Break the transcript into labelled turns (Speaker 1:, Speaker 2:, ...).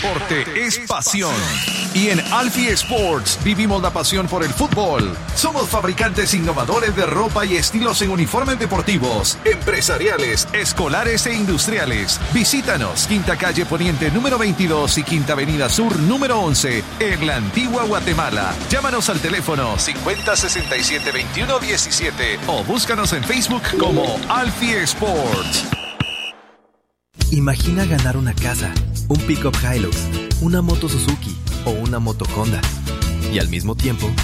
Speaker 1: deporte es pasión. Y en Alfie Sports vivimos la pasión por el fútbol. Somos fabricantes innovadores de ropa y estilos en uniformes deportivos, empresariales, escolares e industriales. Visítanos, Quinta Calle Poniente número 22 y Quinta Avenida Sur número 11, en la Antigua Guatemala. Llámanos al teléfono 5067-2117 o búscanos en Facebook como Alfie Sports.
Speaker 2: Imagina ganar una casa, un pick-up Hilux, una moto Suzuki o una moto Honda. Y al mismo tiempo,